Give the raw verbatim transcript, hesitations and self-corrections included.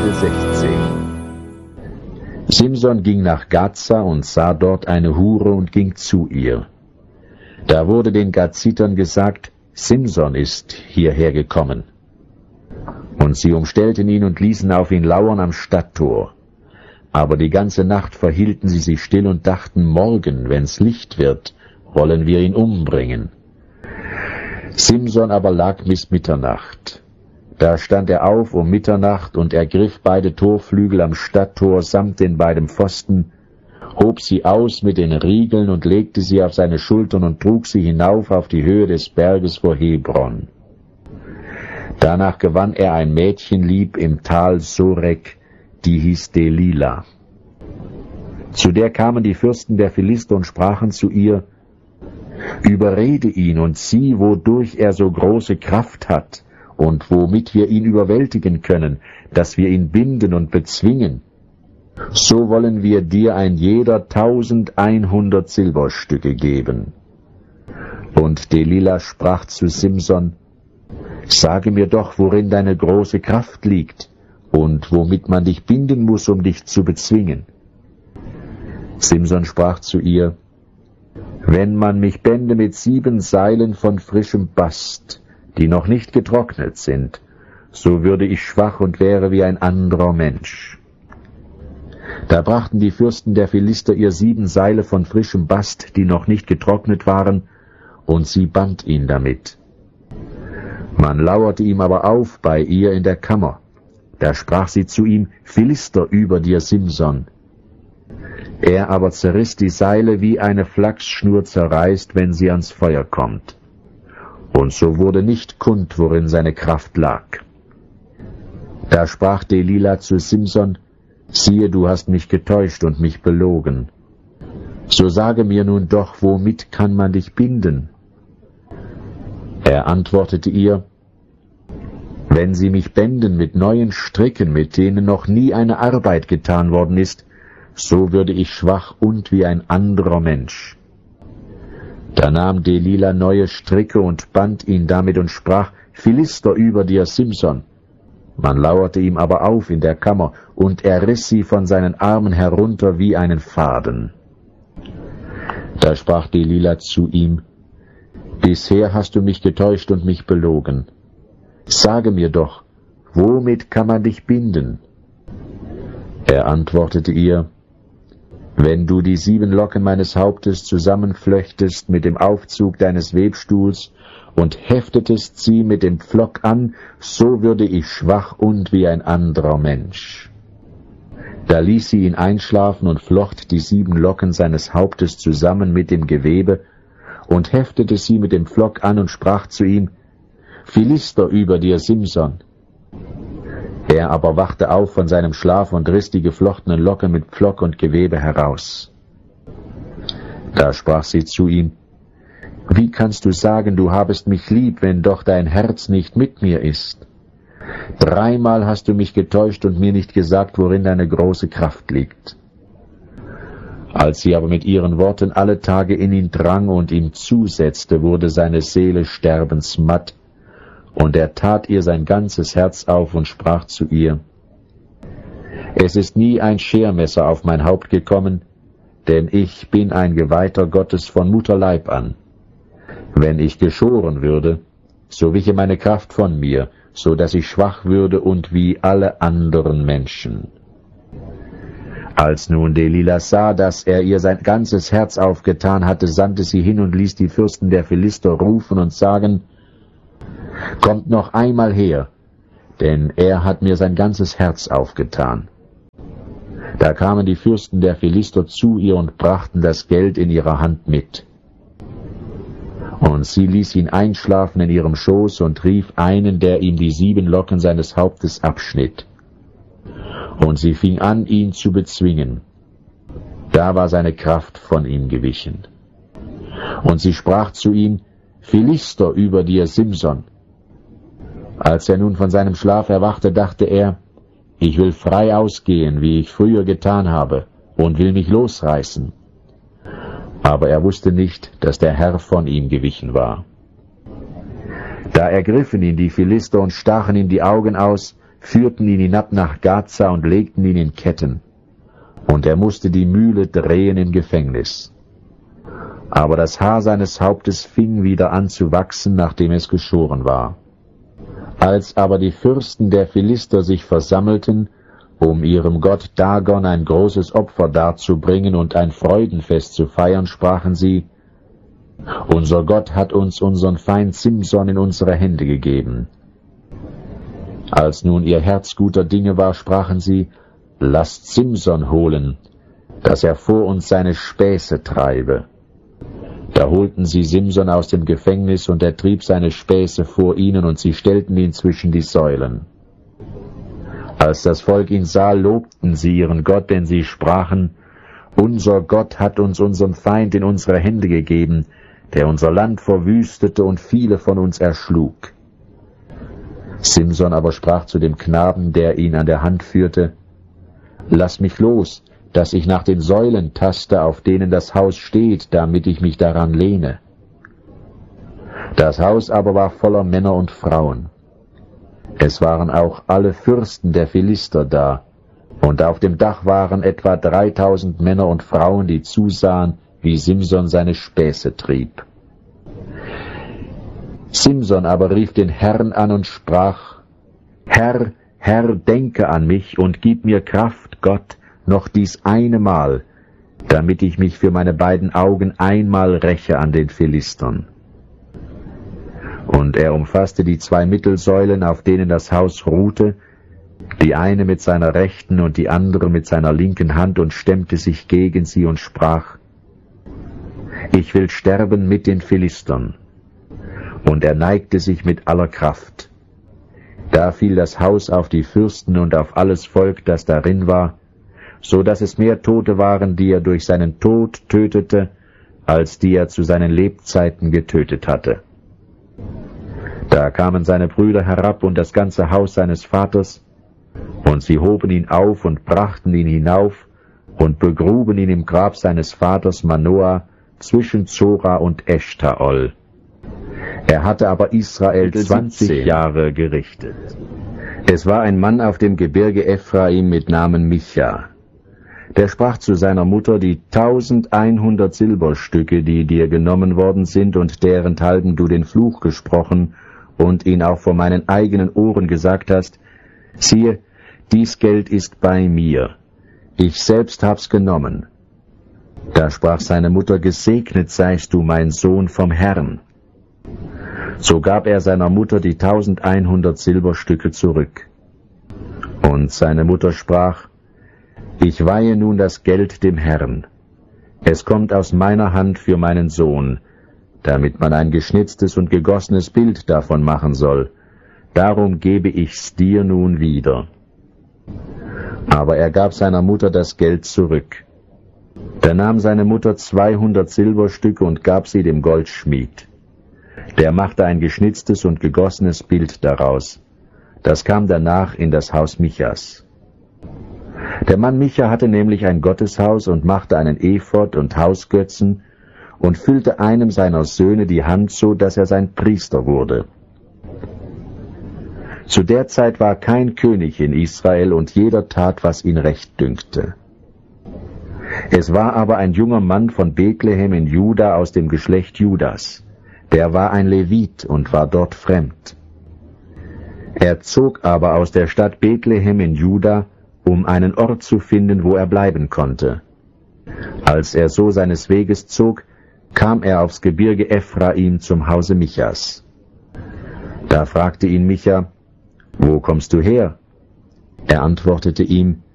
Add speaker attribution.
Speaker 1: Kapitel sechzehn. Simson ging nach Gaza und sah dort eine Hure und ging zu ihr. Da wurde den Gazitern gesagt, Simson ist hierher gekommen. Und sie umstellten ihn und ließen auf ihn lauern am Stadttor. Aber die ganze Nacht verhielten sie sich still und dachten, morgen, wenn's Licht wird, wollen wir ihn umbringen. Simson aber lag bis Mitternacht. Da stand er auf um Mitternacht und ergriff beide Torflügel am Stadttor samt den beiden Pfosten, hob sie aus mit den Riegeln und legte sie auf seine Schultern und trug sie hinauf auf die Höhe des Berges vor Hebron. Danach gewann er ein Mädchen lieb im Tal Sorek, die hieß Delila. Zu der kamen die Fürsten der Philister und sprachen zu ihr, »Überrede ihn und sieh, wodurch er so große Kraft hat und womit wir ihn überwältigen können, dass wir ihn binden und bezwingen. So wollen wir dir ein jeder tausendeinhundert Silberstücke geben.« Und Delila sprach zu Simson, »Sage mir doch, worin deine große Kraft liegt und womit man dich binden muß, um dich zu bezwingen.« Simson sprach zu ihr, »Wenn man mich bände mit sieben Seilen von frischem Bast, die noch nicht getrocknet sind, so würde ich schwach und wäre wie ein anderer Mensch.« Da brachten die Fürsten der Philister ihr sieben Seile von frischem Bast, die noch nicht getrocknet waren, und sie band ihn damit. Man lauerte ihm aber auf bei ihr in der Kammer. Da sprach sie zu ihm, »Philister über dir, Simson.« Er aber zerriss die Seile, wie eine Flachsschnur zerreißt, wenn sie ans Feuer kommt. Und so wurde nicht kund, worin seine Kraft lag. Da sprach Delila zu Simson, »Siehe, du hast mich getäuscht und mich belogen. So sage mir nun doch, womit kann man dich binden?« Er antwortete ihr, »Wenn sie mich bänden mit neuen Stricken, mit denen noch nie eine Arbeit getan worden ist, so würde ich schwach und wie ein anderer Mensch.« Da nahm Delila neue Stricke und band ihn damit und sprach, »Philister über dir, Simson.« Man lauerte ihm aber auf in der Kammer, und er riss sie von seinen Armen herunter wie einen Faden. Da sprach Delila zu ihm, »Bisher hast du mich getäuscht und mich belogen. Sage mir doch, womit kann man dich binden?« Er antwortete ihr, »Wenn du die sieben Locken meines Hauptes zusammenflechtest mit dem Aufzug deines Webstuhls und heftetest sie mit dem Pflock an, so würde ich schwach und wie ein anderer Mensch.« Da ließ sie ihn einschlafen und flocht die sieben Locken seines Hauptes zusammen mit dem Gewebe und heftete sie mit dem Pflock an und sprach zu ihm, »Philister über dir, Simson.« Er aber wachte auf von seinem Schlaf und riss die geflochtenen Locken mit Pflock und Gewebe heraus. Da sprach sie zu ihm, »Wie kannst du sagen, du habest mich lieb, wenn doch dein Herz nicht mit mir ist? Dreimal hast du mich getäuscht und mir nicht gesagt, worin deine große Kraft liegt.« Als sie aber mit ihren Worten alle Tage in ihn drang und ihm zusetzte, wurde seine Seele sterbensmatt, und er tat ihr sein ganzes Herz auf und sprach zu ihr, »Es ist nie ein Schermesser auf mein Haupt gekommen, denn ich bin ein Geweihter Gottes von Mutterleib an. Wenn ich geschoren würde, so wiche meine Kraft von mir, so dass ich schwach würde und wie alle anderen Menschen.« Als nun Delila sah, dass er ihr sein ganzes Herz aufgetan hatte, sandte sie hin und ließ die Fürsten der Philister rufen und sagen, »Kommt noch einmal her, denn er hat mir sein ganzes Herz aufgetan.« Da kamen die Fürsten der Philister zu ihr und brachten das Geld in ihrer Hand mit. Und sie ließ ihn einschlafen in ihrem Schoß und rief einen, der ihm die sieben Locken seines Hauptes abschnitt. Und sie fing an, ihn zu bezwingen. Da war seine Kraft von ihm gewichen. Und sie sprach zu ihm, »Philister über dir, Simson.« Als er nun von seinem Schlaf erwachte, dachte er, »Ich will frei ausgehen, wie ich früher getan habe, und will mich losreißen.« Aber er wusste nicht, dass der Herr von ihm gewichen war. Da ergriffen ihn die Philister und stachen ihm die Augen aus, führten ihn hinab nach Gaza und legten ihn in Ketten. Und er musste die Mühle drehen im Gefängnis. Aber das Haar seines Hauptes fing wieder an zu wachsen, nachdem es geschoren war. Als aber die Fürsten der Philister sich versammelten, um ihrem Gott Dagon ein großes Opfer darzubringen und ein Freudenfest zu feiern, sprachen sie: Unser Gott hat uns unseren Feind Simson in unsere Hände gegeben. Als nun ihr Herz guter Dinge war, sprachen sie: Lasst Simson holen, dass er vor uns seine Späße treibe. Da holten sie Simson aus dem Gefängnis, und er trieb seine Späße vor ihnen, und sie stellten ihn zwischen die Säulen. Als das Volk ihn sah, lobten sie ihren Gott, denn sie sprachen: Unser Gott hat uns unseren Feind in unsere Hände gegeben, der unser Land verwüstete und viele von uns erschlug. Simson aber sprach zu dem Knaben, der ihn an der Hand führte: Lass mich los, dass ich nach den Säulen taste, auf denen das Haus steht, damit ich mich daran lehne. Das Haus aber war voller Männer und Frauen. Es waren auch alle Fürsten der Philister da, und auf dem Dach waren etwa dreitausend Männer und Frauen, die zusahen, wie Simson seine Späße trieb. Simson aber rief den Herrn an und sprach: Herr, Herr, denke an mich und gib mir Kraft, Gott, noch dies eine Mal, damit ich mich für meine beiden Augen einmal räche an den Philistern. Und er umfasste die zwei Mittelsäulen, auf denen das Haus ruhte, die eine mit seiner rechten und die andere mit seiner linken Hand, und stemmte sich gegen sie und sprach: Ich will sterben mit den Philistern. Und er neigte sich mit aller Kraft. Da fiel das Haus auf die Fürsten und auf alles Volk, das darin war, so dass es mehr Tote waren, die er durch seinen Tod tötete, als die er zu seinen Lebzeiten getötet hatte. Da kamen seine Brüder herab und das ganze Haus seines Vaters, und sie hoben ihn auf und brachten ihn hinauf und begruben ihn im Grab seines Vaters Manoah zwischen Zora und Eschtaol. Er hatte aber Israel zwanzig Jahre gerichtet. Es war ein Mann auf dem Gebirge Ephraim mit Namen Micha. Der sprach zu seiner Mutter: Die tausendeinhundert Silberstücke, die dir genommen worden sind und derenthalben du den Fluch gesprochen und ihn auch vor meinen eigenen Ohren gesagt hast, siehe, dies Geld ist bei mir. Ich selbst hab's genommen. Da sprach seine Mutter: Gesegnet seist du, mein Sohn, vom Herrn. So gab er seiner Mutter die tausendeinhundert Silberstücke zurück. Und seine Mutter sprach: Ich weihe nun das Geld dem Herrn. Es kommt aus meiner Hand für meinen Sohn, damit man ein geschnitztes und gegossenes Bild davon machen soll. Darum gebe ich's dir nun wieder. Aber er gab seiner Mutter das Geld zurück. Da nahm seine Mutter zweihundert Silberstücke und gab sie dem Goldschmied. Der machte ein geschnitztes und gegossenes Bild daraus. Das kam danach in das Haus Michas. Der Mann Micha hatte nämlich ein Gotteshaus und machte einen Ephod und Hausgötzen und füllte einem seiner Söhne die Hand so, dass er sein Priester wurde. Zu der Zeit war kein König in Israel, und jeder tat, was ihn recht dünkte. Es war aber ein junger Mann von Bethlehem in Juda aus dem Geschlecht Judas. Der war ein Levit und war dort fremd. Er zog aber aus der Stadt Bethlehem in Juda, um einen Ort zu finden, wo er bleiben konnte. Als er so seines Weges zog, kam er aufs Gebirge Ephraim zum Hause Michas. Da fragte ihn Micha: Wo kommst du her? Er antwortete ihm: